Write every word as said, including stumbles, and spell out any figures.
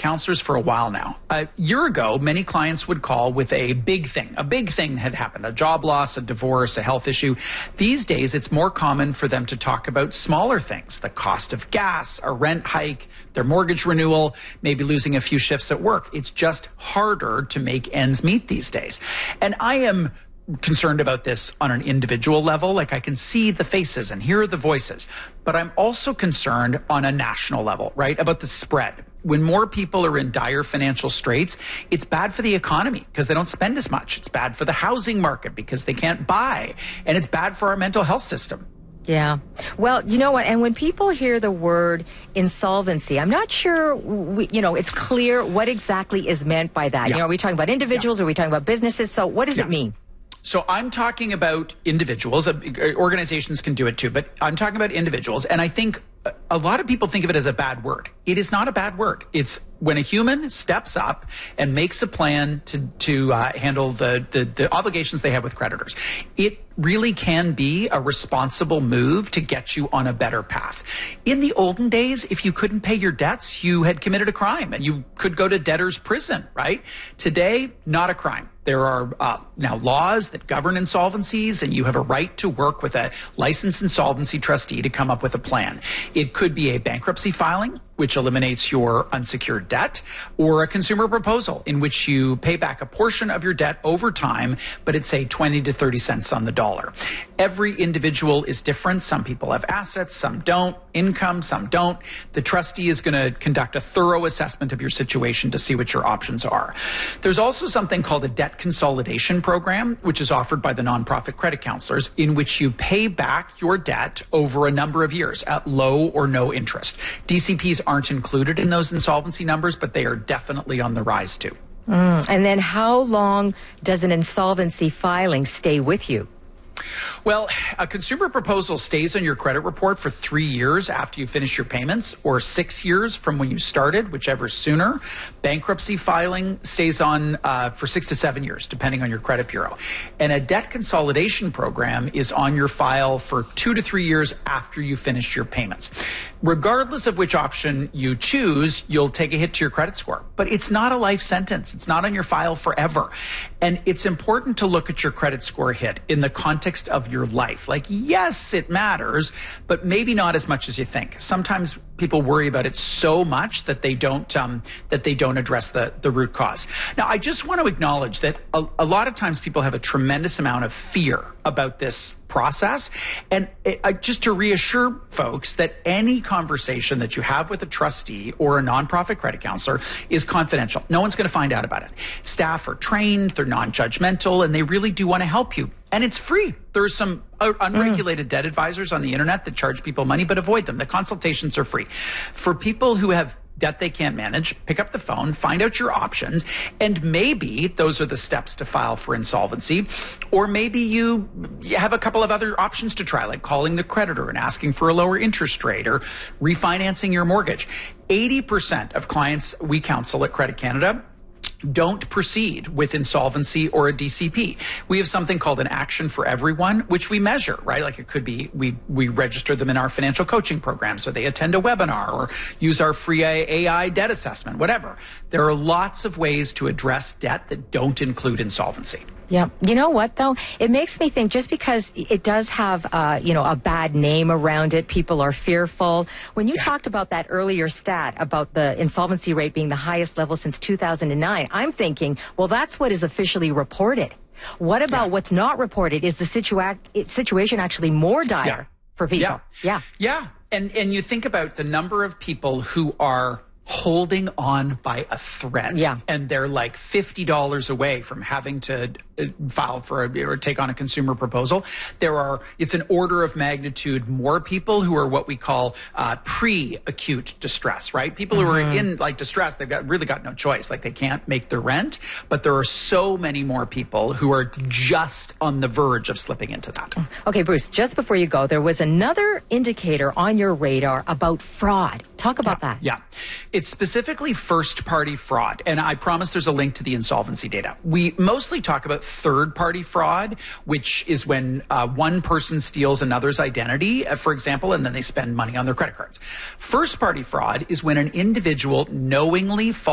counselors for a while now. A year ago, many clients would call with a big thing. A big thing had happened, a job loss, a divorce, a health issue. These days, it's more common for them to talk about smaller things, the cost of gas, a rent hike, their mortgage renewal, maybe losing a few shifts at work. It's just harder to make ends meet these days. And I am concerned about this on an individual level. Like, I can see the faces and hear the voices, but I'm also concerned on a national level, right? About the spread. When more people are in dire financial straits, it's bad for the economy because they don't spend as much. It's bad for the housing market because they can't buy. And it's bad for our mental health system. Yeah. Well, you know what? And when people hear the word insolvency, I'm not sure, we, you know, it's clear what exactly is meant by that. Yeah. You know, are we talking about individuals? Yeah. Are we talking about businesses? So what does yeah. it mean? So I'm talking about individuals. Organizations can do it too, but I'm talking about individuals. And I think a lot of people think of it as a bad word. It is not a bad word. It's when a human steps up and makes a plan to to uh, handle the, the the obligations they have with creditors. It really can be a responsible move to get you on a better path. In the olden days, if you couldn't pay your debts, you had committed a crime and you could go to debtor's prison, right? Today, not a crime. There are uh, now laws that govern insolvencies, and you have a right to work with a licensed insolvency trustee to come up with a plan. It could be a bankruptcy filing, which eliminates your unsecured debt, or a consumer proposal in which you pay back a portion of your debt over time, but it's say twenty to thirty cents on the dollar. Every individual is different. Some people have assets, some don't, income, some don't. The trustee is going to conduct a thorough assessment of your situation to see what your options are. There's also something called a debt consolidation program, which is offered by the nonprofit credit counselors, in which you pay back your debt over a number of years at low or no interest. D C Ps aren't included in those insolvency numbers, but they are definitely on the rise too. Mm. And then how long does an insolvency filing stay with you? Well, a consumer proposal stays on your credit report for three years after you finish your payments, or six years from when you started, whichever sooner. Bankruptcy filing stays on uh, for six to seven years, depending on your credit bureau. And a debt consolidation program is on your file for two to three years after you finish your payments. Regardless of which option you choose, you'll take a hit to your credit score. But it's not a life sentence. It's not on your file forever. And it's important to look at your credit score hit in the context of your life. Like, yes, it matters, but maybe not as much as you think. Sometimes people worry about it so much that they don't um, that they don't address the, the root cause. Now, I just want to acknowledge that a, a lot of times people have a tremendous amount of fear about this process. And it, uh, just to reassure folks that any conversation that you have with a trustee or a nonprofit credit counselor is confidential. No one's going to find out about it. Staff are trained, they're non-judgmental, and they really do want to help you. And it's free. There's some unregulated mm. debt advisors on the internet that charge people money, but avoid them. The consultations are free. For people who have debt they can't manage, pick up the phone, find out your options, and maybe those are the steps to file for insolvency. Or maybe you, you have a couple of other options to try, like calling the creditor and asking for a lower interest rate or refinancing your mortgage. eighty percent of clients we counsel at Credit Canada don't proceed with insolvency or a D C P. We have something called an action for everyone, which we measure, right? Like, it could be we we register them in our financial coaching program, so they attend a webinar or use our free A I debt assessment, whatever. There are lots of ways to address debt that don't include insolvency. Yeah. You know what, though? It makes me think, just because it does have, uh, you know, a bad name around it, people are fearful. When you yeah. talked about that earlier stat about the insolvency rate being the highest level since two thousand nine, I'm thinking, well, that's what is officially reported. What about yeah. what's not reported? Is the situa- situation actually more dire yeah. for people? Yeah. Yeah. Yeah. And, and you think about the number of people who are holding on by a thread. Yeah. And they're like fifty dollars away from having to file for a, or take on a consumer proposal. There are, it's an order of magnitude more people who are what we call uh, pre-acute distress, right? People mm-hmm. who are in like distress, they've got really got no choice. Like, they can't make their rent, but there are so many more people who are just on the verge of slipping into that. Okay, Bruce, just before you go, there was another indicator on your radar about fraud. Talk about yeah, that. Yeah. It's specifically first-party fraud, and I promise there's a link to the insolvency data. We mostly talk about third-party fraud, which is when uh, one person steals another's identity, uh, for example, and then they spend money on their credit cards. First-party fraud is when an individual knowingly falls